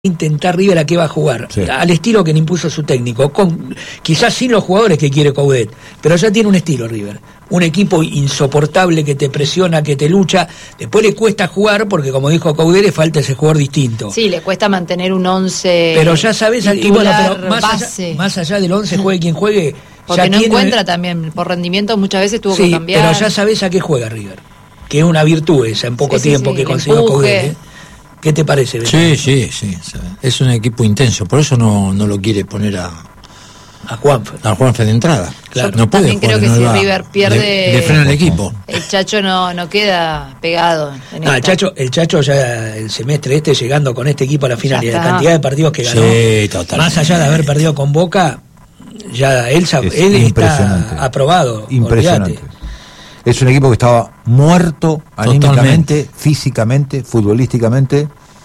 intentar River a qué va a jugar, sí, al estilo que le impuso su técnico, quizás sin los jugadores que quiere Coudet, pero ya tiene un estilo River, un equipo insoportable que te presiona, que te lucha, después le cuesta jugar porque como dijo Coudet le falta ese jugador distinto. Sí, le cuesta mantener un 11 pero ya sabes, y bueno, pero más allá del 11 juegue quien juegue, porque no encuentra también, por rendimiento muchas veces tuvo que cambiar. Pero ya sabes a qué juega River, que es una virtud esa en poco tiempo que consiguió Coudet, ¿Qué te parece, Beto? Sí. Es un equipo intenso, por eso no lo quiere poner a Juanfe de entrada. Claro. No puede. También creo que si River pierde, le frena el equipo. El Chacho no queda pegado. El Chacho ya el semestre llegando con este equipo a la final y la cantidad de partidos que ganó, más allá de haber perdido con Boca, ya él está aprobado. Impresionante. Olvídate. Es un equipo que estaba muerto anímicamente, físicamente, futbolísticamente,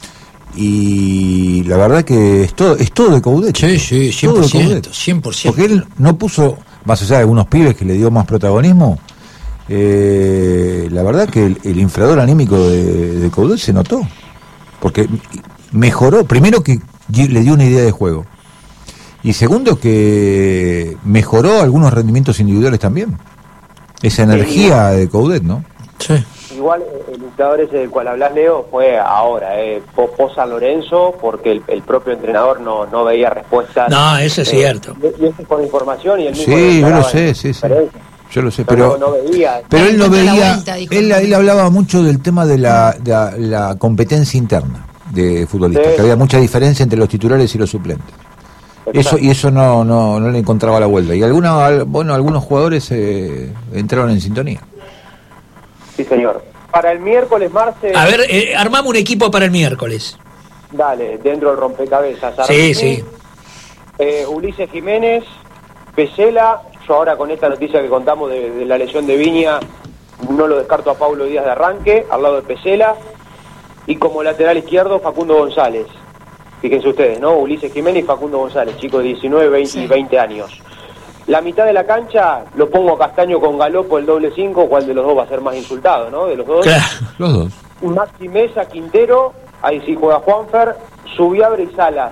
y la verdad que es todo de Coudet. Sí, 100%. Porque él no puso, más allá de algunos pibes que le dio más protagonismo, la verdad que el inflador anímico de Coudet se notó, porque mejoró, primero que le dio una idea de juego, y segundo que mejoró algunos rendimientos individuales también. Esa energía de Coudet, ¿no? Sí. Igual el luchador ese del cual hablas, Leo, fue ahora, post San Lorenzo, porque el propio entrenador no veía respuestas. No, eso es cierto. Y eso es con información y el mismo. Sí, yo lo sé, yo lo sé, pero no veía. Pero él no veía, él hablaba mucho del tema de la competencia interna de futbolistas, que había mucha diferencia entre los titulares y los suplentes. Eso no le encontraba la vuelta. Y algunos jugadores entraron en sintonía. Sí, señor. Para el miércoles, Marce... A ver, armamos un equipo para el miércoles. Dale, dentro del rompecabezas. Sí. Ulises Jiménez, Pesela. Yo ahora con esta noticia que contamos de la lesión de Viña, no lo descarto a Paulo Díaz de arranque, al lado de Pesela. Y como lateral izquierdo, Facundo González. Fíjense ustedes, ¿no? Ulises Jiménez y Facundo González, chicos de 19, 20 y 20 años. La mitad de la cancha lo pongo a Castaño con Galopo, el doble 5, ¿cuál de los dos va a ser más insultado, no? De los dos. Claro, los dos. Maxi Mesa, Quintero, ahí sí juega Juanfer, Subiabre y Salas,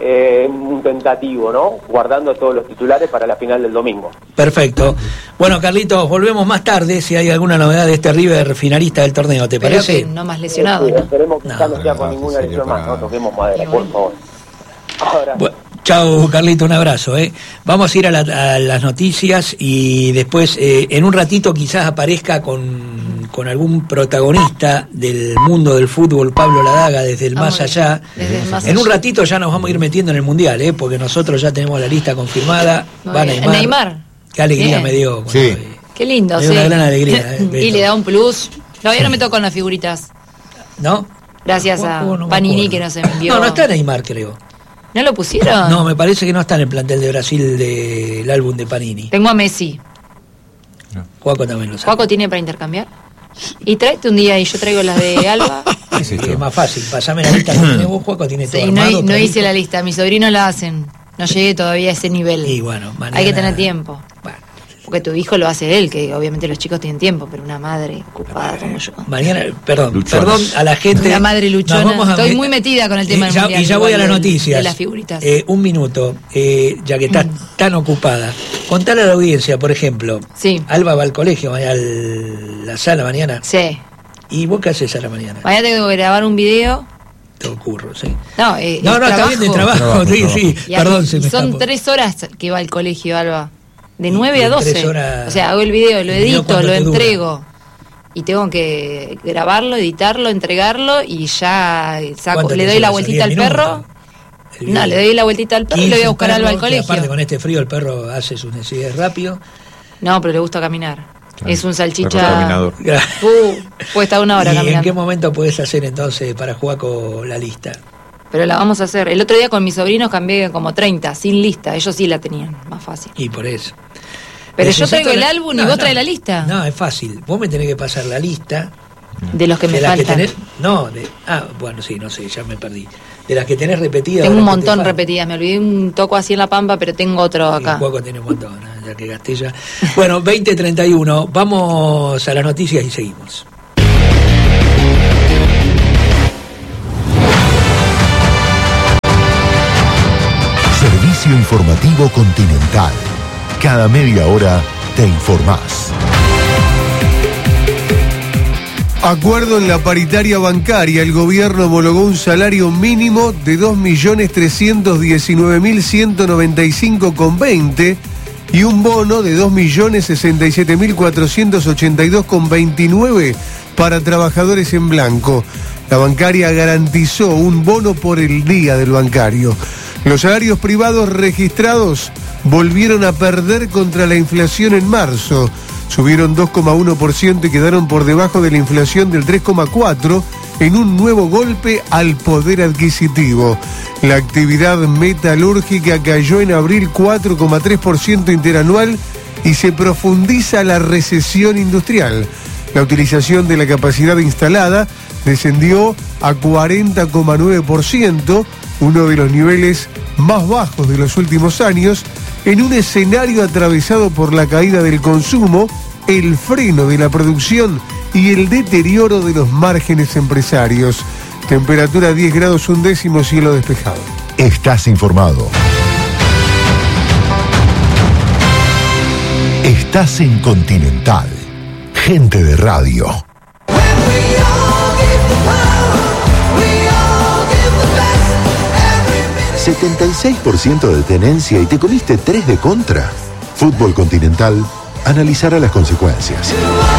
un tentativo, ¿no? Guardando a todos los titulares para la final del domingo. Perfecto. Bueno, Carlitos, volvemos más tarde si hay alguna novedad de este River finalista del torneo, ¿te parece? Que no más lesionado, ¿no? Esperemos que no sea con ninguna lesión más, no toquemos madera, por favor. Ahora... Chau, Carlito, un abrazo. Vamos a ir a las noticias y después, en un ratito, quizás aparezca con algún protagonista del mundo del fútbol, Pablo Ladaga, desde el más allá. En un ratito ya nos vamos a ir metiendo en el Mundial, porque nosotros ya tenemos la lista confirmada. Va Neymar. Qué alegría me dio. Sí. Qué lindo, me dio una gran alegría. Y le da un plus. Todavía no me tocó con las figuritas. ¿No? Gracias a Panini que nos envió. No está Neymar, creo. ¿No lo pusieron? No, me parece que no está en el plantel de Brasil del álbum de Panini. Tengo a Messi. Juaco también lo sabe. ¿Juaco tiene para intercambiar? Y tráete un día y yo traigo las de Alba. Sí, es más fácil, pasame la lista que tenés vos, Juaco, tiene todo armado. No hice la lista, mis sobrinos la hacen. No llegué todavía a ese nivel. Y bueno, mañana... Hay que tener tiempo. Bueno. Porque tu hijo lo hace él, que obviamente los chicos tienen tiempo, pero una madre ocupada como yo. Mañana, perdón a la gente. Una madre luchona. Estoy muy metida con el tema del mundial. Y ya voy a las noticias. De las figuritas. Un minuto, ya que estás tan ocupada. Contale a la audiencia, por ejemplo. Sí. Alba va al colegio, a la sala mañana. Sí. ¿Y vos qué haces a la mañana? Mañana tengo que grabar un video. Todo curro, sí. No, está bien de trabajo. Sí. Perdón, son 3 horas que va al colegio, Alba. De 9 a 12. O sea, hago el video, lo edito, lo entrego. Y tengo que grabarlo, editarlo, entregarlo y ya le doy la vueltita al perro. No, le doy la vueltita al perro y lo voy a buscar a Alba al colegio. Aparte con este frío el perro hace sus necesidades rápido. No, pero le gusta caminar. Claro. Es un salchicha. Caminador. Puede estar 1 hora caminando. ¿Y en qué momento podés hacer entonces para jugar con la lista? Pero la vamos a hacer. El otro día con mis sobrinos cambié como 30, sin lista. Ellos sí la tenían, más fácil. Y por eso. Pero yo traigo el álbum y vos traes la lista. No, es fácil. Vos me tenés que pasar la lista. De los que me faltan. Bueno, sí, no sé, ya me perdí. De las que tenés repetidas. Tengo un montón repetidas. Me olvidé un toco así en La Pampa, pero tengo otro acá. Un poco tiene un montón, ya que gasté ya. Bueno, 20:31. Vamos a las noticias y seguimos. Espacio Informativo Continental. Cada media hora te informás. Acuerdo en la paritaria bancaria. El gobierno homologó un salario mínimo de 2.319.195,20 y un bono de 2.067.482,29 para trabajadores en blanco. La bancaria garantizó un bono por el día del bancario. Los salarios privados registrados volvieron a perder contra la inflación en marzo. Subieron 2,1% y quedaron por debajo de la inflación del 3,4% en un nuevo golpe al poder adquisitivo. La actividad metalúrgica cayó en abril 4,3% interanual y se profundiza la recesión industrial. La utilización de la capacidad instalada descendió a 40,9%, uno de los niveles más bajos de los últimos años, en un escenario atravesado por la caída del consumo, el freno de la producción y el deterioro de los márgenes empresarios. Temperatura 10 grados 1 décimo, cielo despejado. Estás informado. Estás en Continental. Gente de radio. 76% de tenencia y te comiste 3 de contra. Fútbol Continental analizará las consecuencias.